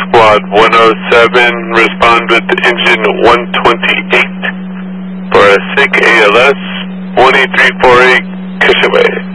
Squad 107, respond with engine 128 for a SIG ALS 1348 Kishaway.